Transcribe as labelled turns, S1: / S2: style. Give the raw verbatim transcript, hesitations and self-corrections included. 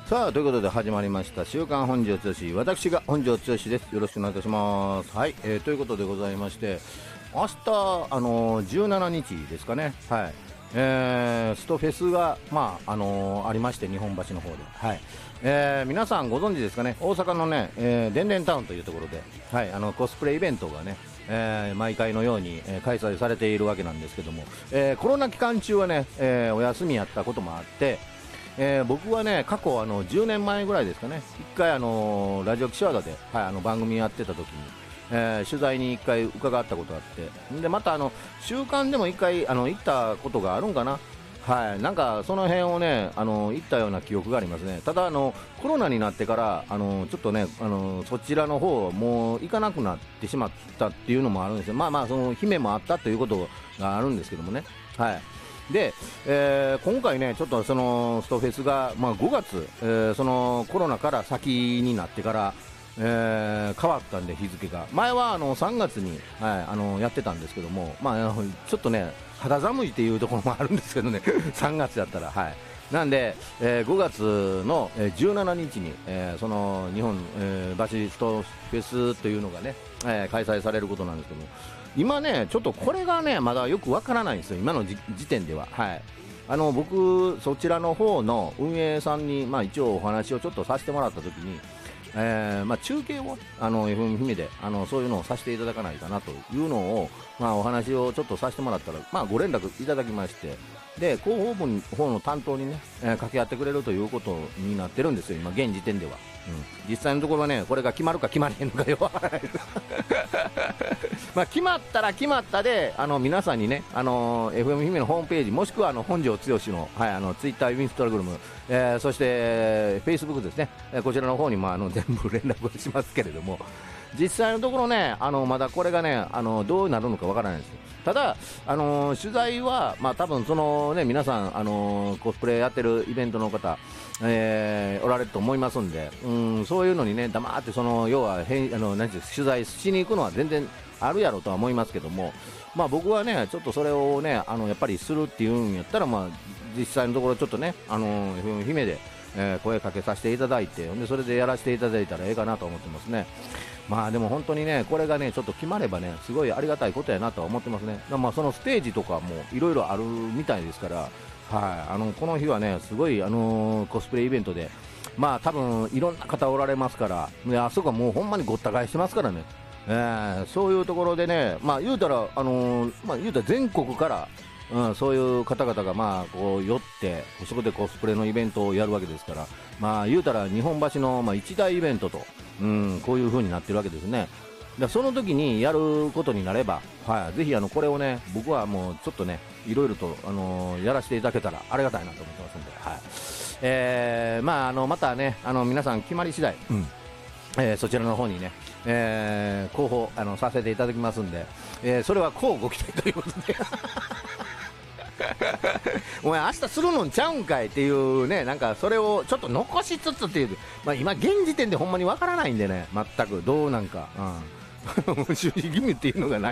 S1: さあということで始まりました週刊本庄剛志、私が本庄剛志です。よろしくお願いいたします。はい、えー、ということでございまして、明日あのー、じゅうしちにちですかね、はい、えー、ストフェスが、まああのー、ありまして、日本橋の方で、はい、えー、皆さんご存知ですかね、大阪のね、えー、電電タウンというところで、はい、あのコスプレイベントがね、えー、毎回のように、えー、開催されているわけなんですけども、えー、コロナ期間中はね、えー、お休みやったこともあって、えー、僕はね、過去あのじゅうねんまえぐらいですかね、いっかいあのラジオ岸和田で、はい、あの番組やってた時に、えー、取材にいっかい伺ったことがあって、でまたあの週刊でもいっかいあの行ったことがあるんかな、はい、なんかその辺をね、あの行ったような記憶がありますね。ただあのコロナになってからあのちょっとね、あのそちらの方もう行かなくなってしまったっていうのもあるんですよ。まあまあその姫もあったということがあるんですけどもね、はい。で、えー、今回ね、ちょっとそのストフェスが、まあ、ごがつ、えー、そのコロナから先になってから、えー、変わったんで、日付が前はあのさんがつに、はい、あのやってたんですけども、まあ、ちょっとね肌寒いっていうところもあるんですけどねさんがつだったら、はい、なんで、えー、ごがつのじゅうしちにちに、えー、その日本、えー、バシストフェスというのがね、えー、開催されることなんですけども、今ね、ちょっとこれがねまだよくわからないんですよ、今の時点では。はい、あの僕そちらの方の運営さんに、まあ、一応お話をちょっとさせてもらったときに、えーまあ、中継をあの エフエム 姫であのそういうのをさせていただかないかなというのを、まあ、お話をちょっとさせてもらったら、まあ、ご連絡いただきまして、で広報部の方の担当にね、えー、掛け合ってくれるということになってるんですよ、今現時点では。うん、実際のところはね、これが決まるか決まれへんのかよまあ決まったら決まったで、あの皆さんにね、あの エフエム 姫のホームページ、もしくはあの本庄剛志の、はい、あのツイッター、インスタグラム、えー、そしてフェイスブックですね、えー、こちらの方にもあの全部連絡をしますけれども、実際のところね、あのまだこれがね、あのどうなるのかわからないんですよ。ただ、あの取材は、まあ、多分その、ね、皆さん、あのコスプレやってるイベントの方、えー、おられると思いますんで、うん、そういうのにね、黙ってその要は変あの何ていう取材しに行くのは全然あるやろとは思いますけども、まあ、僕はね、ちょっとそれをね、あのやっぱりするっていうんやったら、まあ、実際のところちょっとね、あの姫で、えー、声かけさせていただいて、でそれでやらせていただいたらええかなと思ってますね。まあでも本当にね、これがねちょっと決まればね、すごいありがたいことやなとは思ってますね。まあそのステージとかもいろいろあるみたいですから、はい、あのこの日はね、すごい、あのー、コスプレイベントで、まあ多分いろんな方おられますから、であそこはもうほんまにごった返してますからね、えー、そういうところでね、まあ言うたら、あのー、まあ言うたら全国から、うん、そういう方々がまあこう寄ってそこでコスプレのイベントをやるわけですから、まあ言うたら日本橋のまあ一大イベントと、うん、こういう風になってるわけですね。でその時にやることになれば、はい、ぜひあのこれをね、僕はもうちょっとね、いろいろと、あのー、やらせていただけたらありがたいなと思ってますんで、はい、えー、まああのまたね、あの皆さん決まり次第、うん、えー、そちらの方にね、えー、広報あのさせていただきますんで、えー、それはこうご期待ということでお前明日するのんちゃうんかいっていうね、なんかそれをちょっと残しつつっていう、まあ、今現時点でほんまにわからないんでね、全くどうなんか、うん、正直義務っていうのがない